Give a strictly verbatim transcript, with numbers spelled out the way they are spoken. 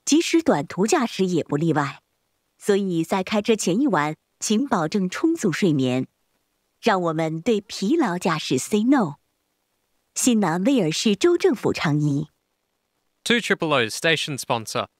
即使短途驾驶也不例外。所以在开车前一晚，请保证充足睡眠。让我们对疲劳驾驶 say no。新南威尔士州政府倡议。 two triple O's station sponsor.